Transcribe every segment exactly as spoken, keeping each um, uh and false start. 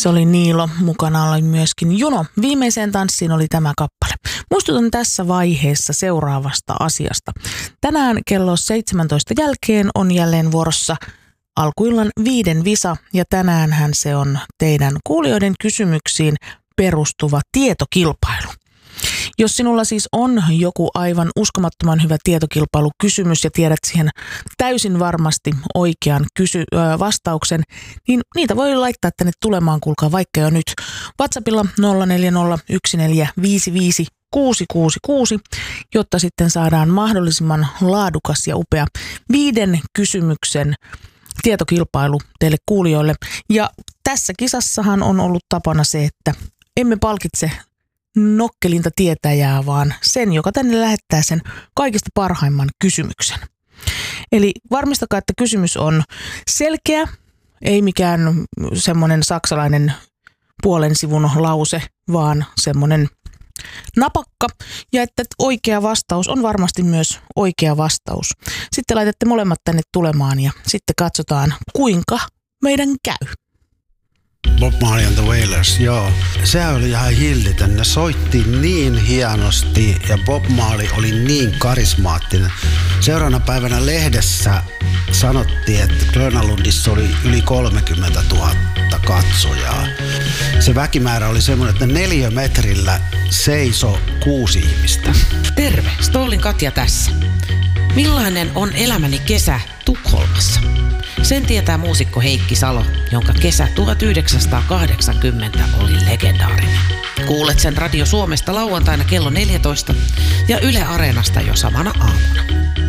Se oli Niilo, mukana oli myöskin Juno. Viimeiseen tanssiin oli tämä kappale. Muistutan tässä vaiheessa seuraavasta asiasta. Tänään kello seitsemäntoista jälkeen on jälleen vuorossa alkuillan viiden visa ja tänäänhän se on teidän kuulijoiden kysymyksiin perustuva tietokilpailu. Jos sinulla siis on joku aivan uskomattoman hyvä tietokilpailukysymys ja tiedät siihen täysin varmasti oikean kysy- vastauksen, niin niitä voi laittaa tänne tulemaan, kuulkaa vaikka jo nyt. WhatsAppilla nolla neljä nolla yksi neljä viisi viisi kuusi kuusi kuusi, jotta sitten saadaan mahdollisimman laadukas ja upea viiden kysymyksen tietokilpailu teille kuulijoille. Ja tässä kisassahan on ollut tapana se, että emme palkitse nokkelinta tietäjää, vaan sen, joka tänne lähettää sen kaikista parhaimman kysymyksen. Eli varmistakaa, että kysymys on selkeä, ei mikään semmoinen saksalainen puolen sivun lause, vaan semmoinen napakka, ja että oikea vastaus on varmasti myös oikea vastaus. Sitten laitatte molemmat tänne tulemaan ja sitten katsotaan, kuinka meidän käy. Bob Marley and the Wailers, joo. Se oli ihan hillitön. Ne soitti niin hienosti ja Bob Marley oli niin karismaattinen. Seuraavana päivänä lehdessä sanottiin, että Grönalundissa oli yli kolmekymmentätuhatta katsojaa. Se väkimäärä oli semmoinen, että neliömetrillä seiso kuusi ihmistä. Terve, Stollin Katja tässä. Millainen on elämäni kesä Tukholmassa? Sen tietää muusikko Heikki Salo, jonka kesä tuhatyhdeksänsataakahdeksankymmentä oli legendaarinen. Kuulet sen Radio Suomesta lauantaina kello neljätoista ja Yle Areenasta jo samana aamuna.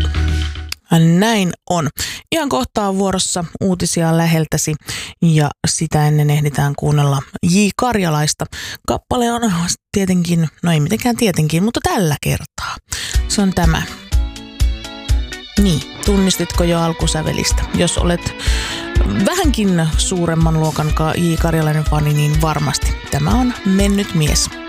Näin on. Ihan kohta on vuorossa uutisia läheltäsi ja sitä ennen ehditään kuunnella J. Karjalaista. Kappale on tietenkin, no ei mitenkään tietenkin, mutta tällä kertaa. Se on tämä. Niin, tunnistitko jo alkusävelistä? Jos olet vähänkin suuremman luokan J. Karjalainen fani, niin varmasti tämä on Mennyt mies.